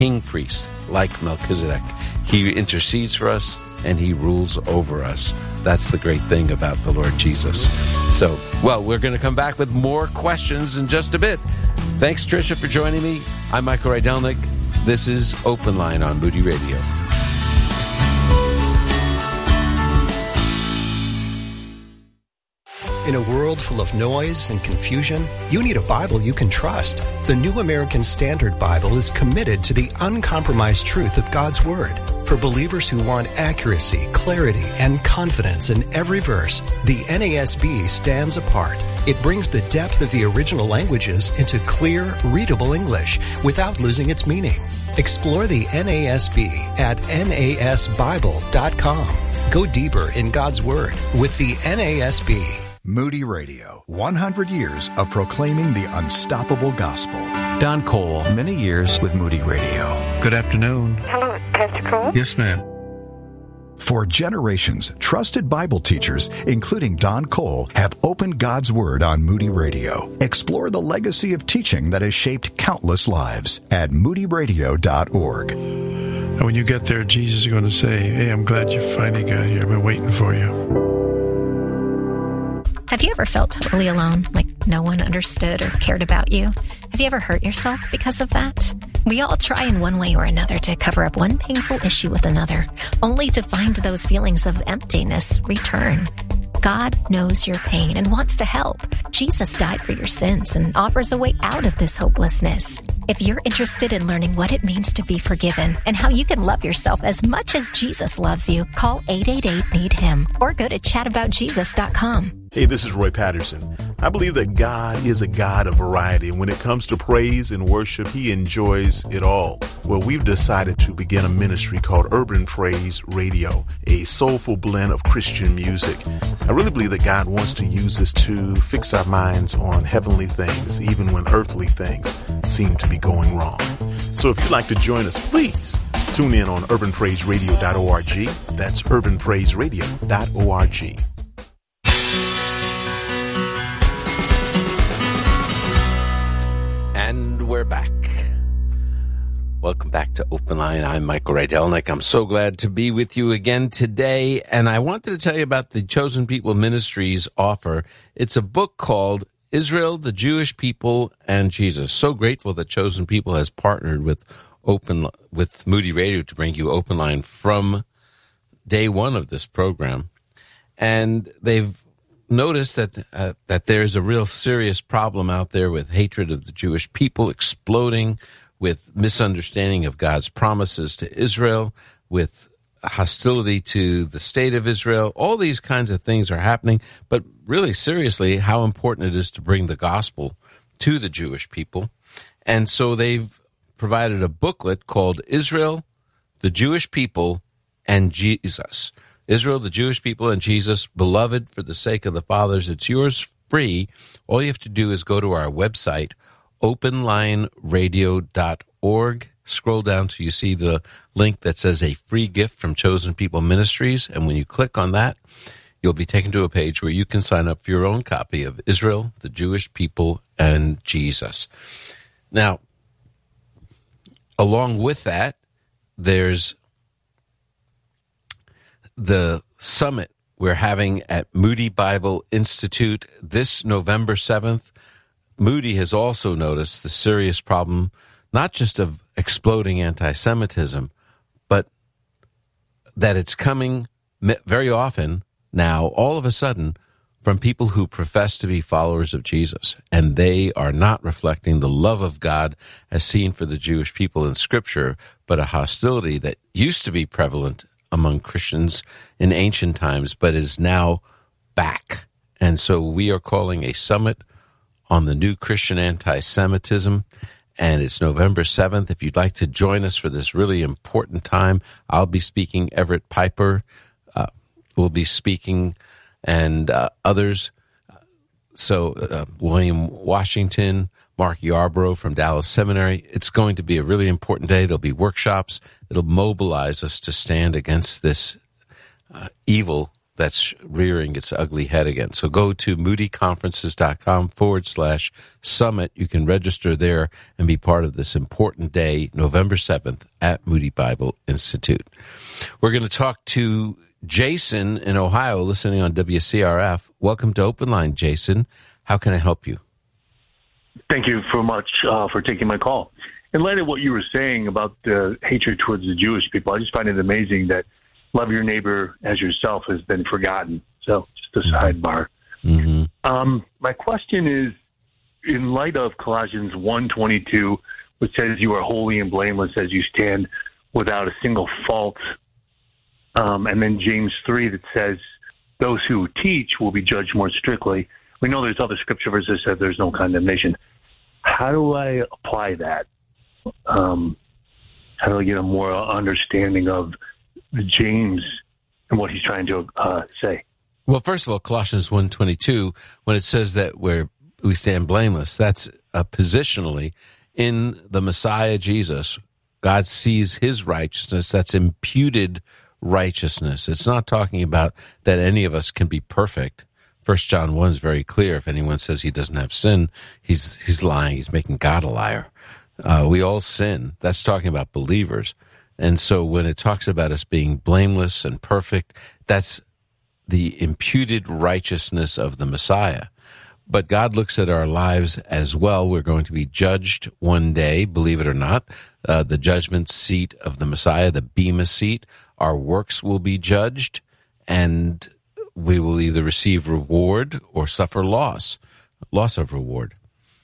king priest like Melchizedek. He intercedes for us and he rules over us. That's the great thing about the Lord Jesus. So, well, we're going to come back with more questions in just a bit. Thanks, Tricia, for joining me. I'm Michael Rydelnik. This is Open Line on Moody Radio. In a world full of noise and confusion, you need a Bible you can trust. The New American Standard Bible is committed to the uncompromised truth of God's Word. For believers who want accuracy, clarity, and confidence in every verse, the NASB stands apart. It brings the depth of the original languages into clear, readable English without losing its meaning. Explore the NASB at nasbible.com. Go deeper in God's Word with the NASB. Moody Radio, 100 years of proclaiming the unstoppable gospel. Don Cole, many years with Moody Radio. Good afternoon. Hello, Pastor Cole. Yes, ma'am. For generations, trusted Bible teachers, including Don Cole, have opened God's Word on Moody Radio. Explore the legacy of teaching that has shaped countless lives at moodyradio.org. And when you get there, Jesus is going to say, hey, I'm glad you finally got here. I've been waiting for you. Have you ever felt totally alone, like no one understood or cared about you? Have you ever hurt yourself because of that? We all try in one way or another to cover up one painful issue with another, only to find those feelings of emptiness return. God knows your pain and wants to help. Jesus died for your sins and offers a way out of this hopelessness. If you're interested in learning what it means to be forgiven and how you can love yourself as much as Jesus loves you, call 888-NEED-HIM or go to chataboutjesus.com. Hey, this is Roy Patterson. I believe that God is a God of variety, and when it comes to praise and worship, He enjoys it all. Well, we've decided to begin a ministry called Urban Praise Radio, a soulful blend of Christian music. I really believe that God wants to use this to fix our minds on heavenly things, even when earthly things seem to be going wrong. So if you'd like to join us, please tune in on urbanpraiseradio.org. That's urbanpraiseradio.org. And we're back. Welcome back to Open Line. I'm Michael Rydelnik. I'm so glad to be with you again today. And I wanted to tell you about the Chosen People Ministries offer. It's a book called Israel, the Jewish People, and Jesus. So grateful that Chosen People has partnered with Moody Radio to bring you Open Line from day one of this program. And they've noticed that there's a real serious problem out there with hatred of the Jewish people exploding, with misunderstanding of God's promises to Israel, with hostility to the state of Israel. All these kinds of things are happening, but really seriously, how important it is to bring the gospel to the Jewish people. And so they've provided a booklet called Israel, the Jewish People, and Jesus. Israel, the Jewish people, and Jesus, beloved for the sake of the fathers. It's yours free. All you have to do is go to our website, openlineradio.org. Scroll down till you see the link that says a free gift from Chosen People Ministries. And when you click on that, you'll be taken to a page where you can sign up for your own copy of Israel, the Jewish People, and Jesus. Now, along with that, there's the summit we're having at Moody Bible Institute this November 7th. Moody has also noticed the serious problem, not just of exploding anti-Semitism, but that it's coming very often now, all of a sudden, from people who profess to be followers of Jesus, and they are not reflecting the love of God as seen for the Jewish people in Scripture, but a hostility that used to be prevalent among Christians in ancient times, but is now back. And so we are calling a summit on the new Christian anti-Semitism, and it's November 7th. If you'd like to join us for this really important time, I'll be speaking. Everett Piper will be speaking, and others. So William Washington, Mark Yarbrough from Dallas Seminary. It's going to be a really important day. There'll be workshops. It'll mobilize us to stand against this evil that's rearing its ugly head again. So go to moodyconferences.com/summit. You can register there and be part of this important day, November 7th, at Moody Bible Institute. We're going to talk to Jason in Ohio, listening on WCRF. Welcome to Open Line, Jason. How can I help you? Thank you so much for taking my call. In light of what you were saying about the hatred towards the Jewish people, I just find it amazing that love your neighbor as yourself has been forgotten. So just a sidebar. Mm-hmm. My question is, in light of Colossians 1:22, which says you are holy and blameless as you stand without a single fault, and then James 3 that says those who teach will be judged more strictly. We know there's other scripture verses that says there's no condemnation. How do I apply that? How do I get a more understanding of James and what he's trying to say? Well, first of all, Colossians 1:22, when it says that we stand blameless, that's positionally in the Messiah Jesus. God sees his righteousness. That's imputed righteousness. It's not talking about that any of us can be perfect. 1 John 1 is very clear. If anyone says he doesn't have sin, he's lying. He's making God a liar. We all sin. That's talking about believers. And so when it talks about us being blameless and perfect, that's the imputed righteousness of the Messiah. But God looks at our lives as well. We're going to be judged one day, believe it or not. The judgment seat of the Messiah, the Bema seat, our works will be judged, and we will either receive reward or suffer loss of reward.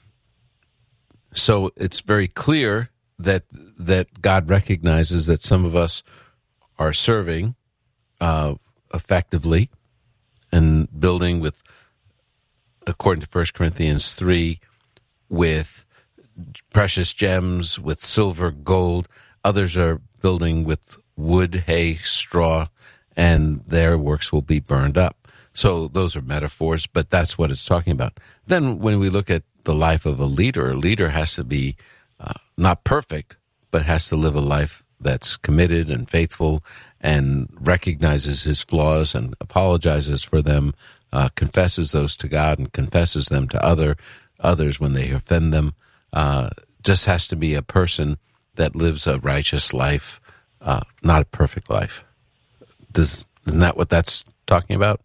So it's very clear that God recognizes that some of us are serving effectively and building with, according to 1 Corinthians 3, with precious gems, with silver, gold. Others are building with wood, hay, straw, and their works will be burned up. So those are metaphors, but that's what it's talking about. Then when we look at the life of a leader has to be not perfect, but has to live a life that's committed and faithful and recognizes his flaws and apologizes for them, confesses those to God and confesses them to others when they offend them. Just has to be a person that lives a righteous life, not a perfect life. Isn't that what that's talking about?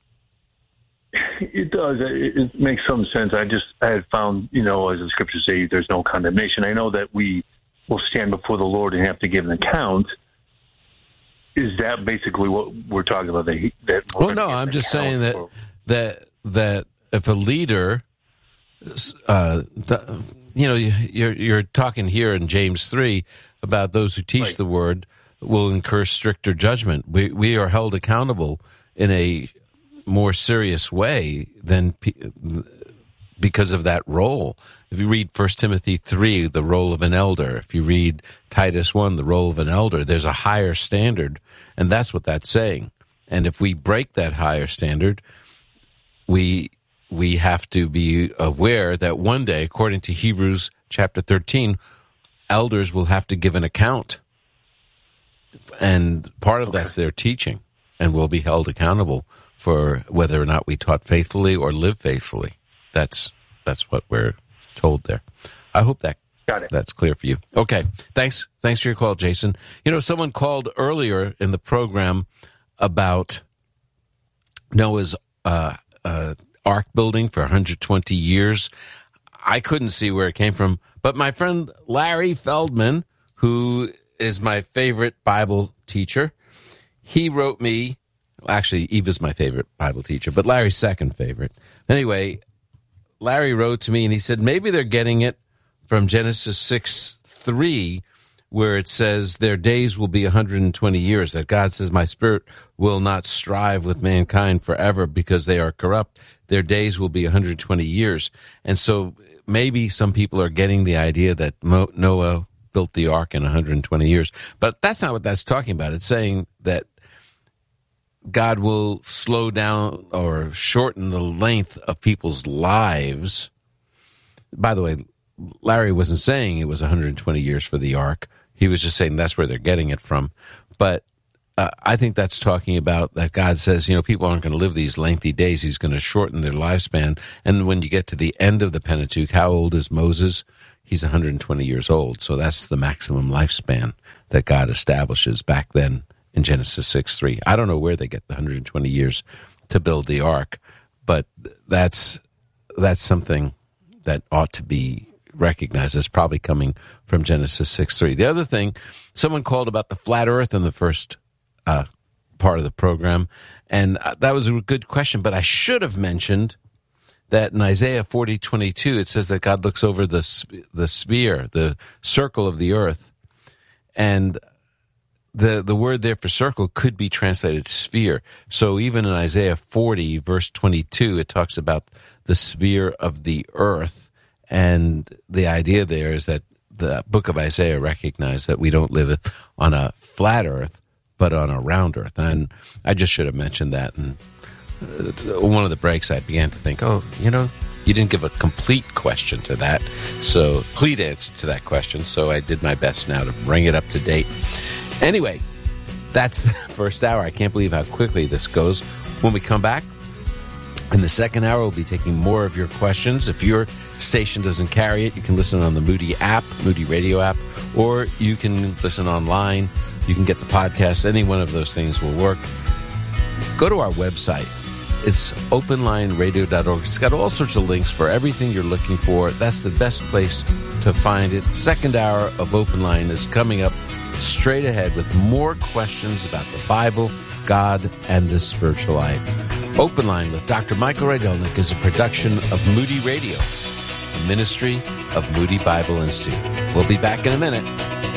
It does. It makes some sense. I had found, as the scriptures say, there's no condemnation. I know that we will stand before the Lord and have to give an account. Is that basically what we're talking about? Well, no, I'm just saying that if a leader, you're talking here in James 3 about those who teach the word will incur stricter judgment. We are held accountable in a more serious way than because of that role. If you read 1 Timothy 3, the role of an elder, if you read Titus 1, the role of an elder, there's a higher standard, and that's what that's saying. And if we break that higher standard, we have to be aware that one day, according to Hebrews chapter 13, elders will have to give an account. And part of that's their teaching, and will be held accountable for whether or not we taught faithfully or live faithfully. That's what we're told there. I hope that's clear for you. Okay, thanks for your call, Jason. Someone called earlier in the program about Noah's ark building for 120 years. I couldn't see where it came from, but my friend Larry Feldman, who is my favorite Bible teacher, he wrote me. Actually, Eva's my favorite Bible teacher, but Larry's second favorite. Anyway, Larry wrote to me and he said maybe they're getting it from Genesis 6:3, where it says their days will be 120 years, that God says, my spirit will not strive with mankind forever because they are corrupt. Their days will be 120 years. And so maybe some people are getting the idea that Noah built the ark in 120 years. But that's not what that's talking about. It's saying that God will slow down or shorten the length of people's lives. By the way, Larry wasn't saying it was 120 years for the ark. He was just saying that's where they're getting it from. But I think that's talking about that God says, people aren't going to live these lengthy days. He's going to shorten their lifespan. And when you get to the end of the Pentateuch, how old is Moses? He's 120 years old. So that's the maximum lifespan that God establishes back then in Genesis 6:3. I don't know where they get the 120 years to build the ark, but that's something that ought to be recognized as probably coming from Genesis 6:3. The other thing, someone called about the flat earth in the first part of the program, and that was a good question, but I should have mentioned that in Isaiah 40:22, it says that God looks over the sphere, the circle of the earth, and the word there for circle could be translated sphere. So even in Isaiah 40, verse 22, it talks about the sphere of the earth, and the idea there is that the book of Isaiah recognized that we don't live on a flat earth, but on a round earth. And I just should have mentioned that. And one of the breaks, I began to think, you didn't give a complete question to that. So, complete answer to that question. So I did my best now to bring it up to date. Anyway, that's the first hour. I can't believe how quickly this goes. When we come back, in the second hour, we'll be taking more of your questions. If your station doesn't carry it, you can listen on the Moody app, Moody Radio app, or you can listen online. You can get the podcast. Any one of those things will work. Go to our website. It's openlineradio.org. It's got all sorts of links for everything you're looking for. That's the best place to find it. Second hour of Open Line is coming up straight ahead with more questions about the Bible, God, and the spiritual life. Open Line with Dr. Michael Rydelnik is a production of Moody Radio, a ministry of Moody Bible Institute. We'll be back in a minute.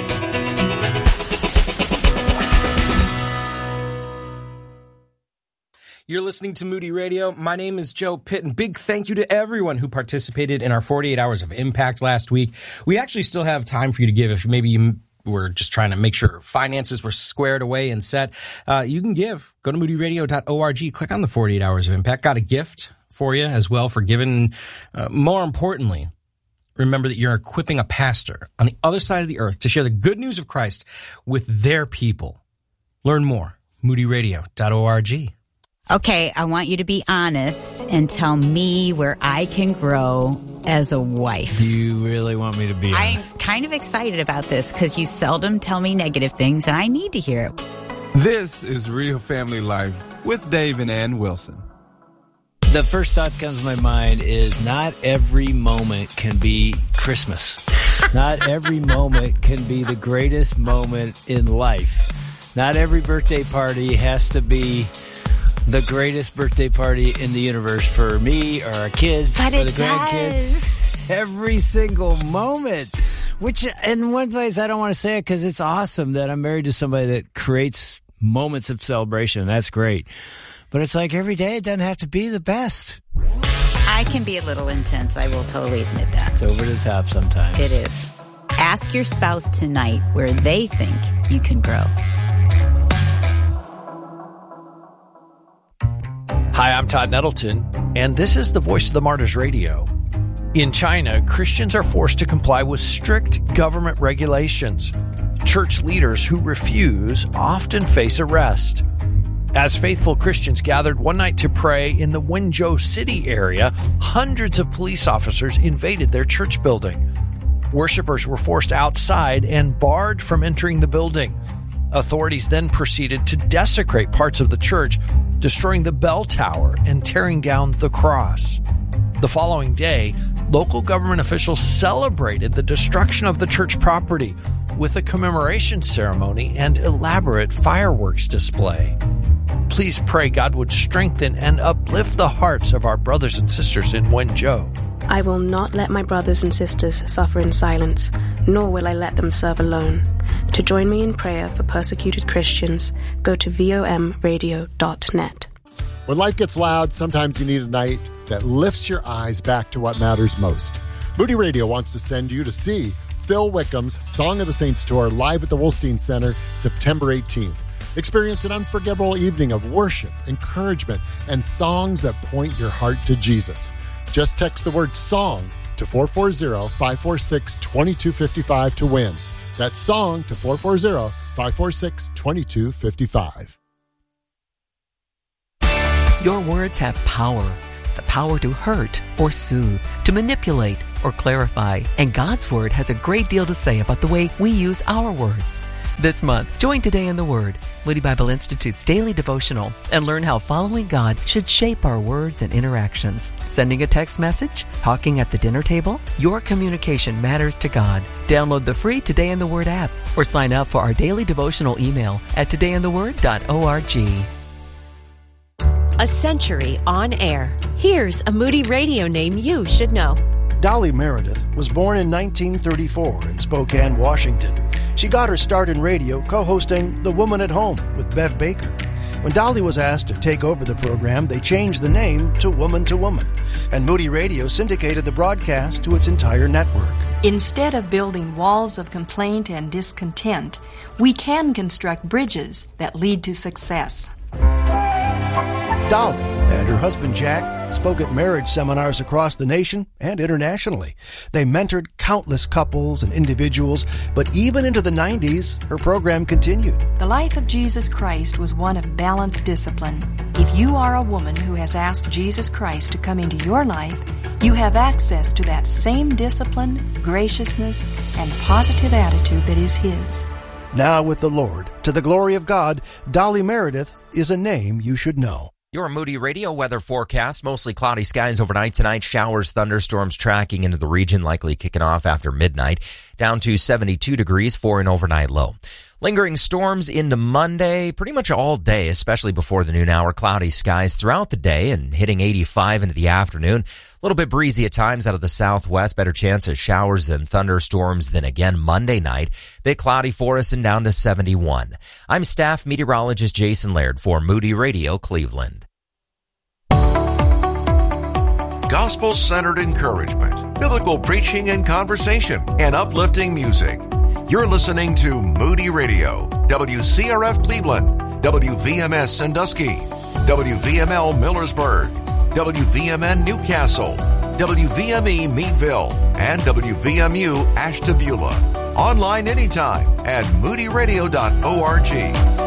You're listening to Moody Radio. My name is Joe Pitt, and big thank you to everyone who participated in our 48 Hours of Impact last week. We actually still have time for you to give. If maybe you were just trying to make sure finances were squared away and set, you can give. Go to moodyradio.org, click on the 48 Hours of Impact. Got a gift for you as well for giving. More importantly, remember that you're equipping a pastor on the other side of the earth to share the good news of Christ with their people. Learn more, moodyradio.org. Okay, I want you to be honest and tell me where I can grow as a wife. Do you really want me to be honest? I'm kind of excited about this because you seldom tell me negative things, and I need to hear it. This is Real Family Life with Dave and Ann Wilson. The first thought that comes to my mind is not every moment can be Christmas. Not every moment can be the greatest moment in life. Not every birthday party has to be the greatest birthday party in the universe for me or our kids or the grandkids. Every single moment. Which, in one place, I don't want to say it because it's awesome that I'm married to somebody that creates moments of celebration. That's great. But it's like every day it doesn't have to be the best. I can be a little intense. I will totally admit that. It's over the top sometimes. It is. Ask your spouse tonight where they think you can grow. Hi, I'm Todd Nettleton, and this is the Voice of the Martyrs Radio. In China, Christians are forced to comply with strict government regulations. Church leaders who refuse often face arrest. As faithful Christians gathered one night to pray in the Wenzhou city area, hundreds of police officers invaded their church building. Worshippers were forced outside and barred from entering the building. Authorities then proceeded to desecrate parts of the church, destroying the bell tower and tearing down the cross. The following day, local government officials celebrated the destruction of the church property with a commemoration ceremony and elaborate fireworks display. Please pray God would strengthen and uplift the hearts of our brothers and sisters in Wenzhou. I will not let my brothers and sisters suffer in silence, nor will I let them serve alone. To join me in prayer for persecuted Christians, go to vomradio.net. When life gets loud, sometimes you need a night that lifts your eyes back to what matters most. Moody Radio wants to send you to see Phil Wickham's Song of the Saints Tour live at the Wolstein Center September 18th. Experience an unforgettable evening of worship, encouragement, and songs that point your heart to Jesus. Just text the word SONG to 440-546-2255 to win. That's SONG to 546-2255. Your words have power. The power to hurt or soothe, to manipulate or clarify. And God's Word has a great deal to say about the way we use our words. This month, join Today in the Word, Moody Bible Institute's daily devotional, and learn how following God should shape our words and interactions. Sending a text message? Talking at the dinner table? Your communication matters to God. Download the free Today in the Word app or sign up for our daily devotional email at todayintheword.org. A century on air. Here's a Moody Radio name you should know. Dolly Meredith was born in 1934 in Spokane, Washington. She got her start in radio co-hosting The Woman at Home with Bev Baker. When Dolly was asked to take over the program, they changed the name to Woman, and Moody Radio syndicated the broadcast to its entire network. Instead of building walls of complaint and discontent, we can construct bridges that lead to success. Dolly and her husband Jack spoke at marriage seminars across the nation and internationally. They mentored countless couples and individuals, but even into the 90s, her program continued. The life of Jesus Christ was one of balanced discipline. If you are a woman who has asked Jesus Christ to come into your life, you have access to that same discipline, graciousness, and positive attitude that is His. Now with the Lord, to the glory of God, Dolly Meredith is a name you should know. Your Moody Radio weather forecast, mostly cloudy skies overnight tonight, showers, thunderstorms tracking into the region, likely kicking off after midnight, down to 72 degrees for an overnight low. Lingering storms into Monday, pretty much all day, especially before the noon hour. Cloudy skies throughout the day and hitting 85 into the afternoon. A little bit breezy at times out of the southwest. Better chance of showers and thunderstorms than again Monday night. Bit cloudy for us and down to 71. I'm staff meteorologist Jason Laird for Moody Radio Cleveland. Gospel-centered encouragement, biblical preaching and conversation, and uplifting music. You're listening to Moody Radio, WCRF Cleveland, WVMS Sandusky, WVML Millersburg, WVMN Newcastle, WVME Meadville, and WVMU Ashtabula. Online anytime at moodyradio.org.